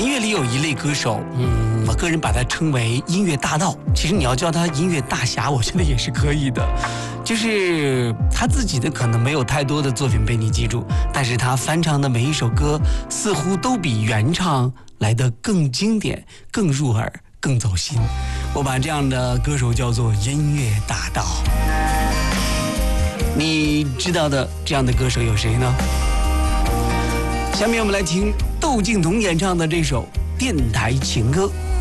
音乐里有一类歌手，我个人把它称为音乐大盗。其实你要叫他音乐大侠，我觉得也是可以的。就是他自己的可能没有太多的作品被你记住，但是他翻唱的每一首歌似乎都比原唱来得更经典、更入耳、更走心。我把这样的歌手叫做音乐大盗。你知道的这样的歌手有谁呢？下面我们来听窦靖童演唱的这首《电台情歌》。